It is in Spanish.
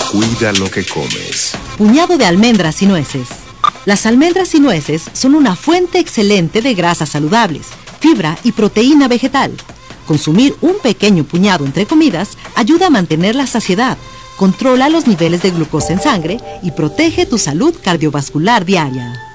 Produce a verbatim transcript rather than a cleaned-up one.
Cuida lo que comes. Puñado de almendras y nueces. Las almendras y nueces son una fuente excelente de grasas saludables, fibra y proteína vegetal. Consumir un pequeño puñado entre comidas ayuda a mantener la saciedad, controla los niveles de glucosa en sangre y protege tu salud cardiovascular diaria.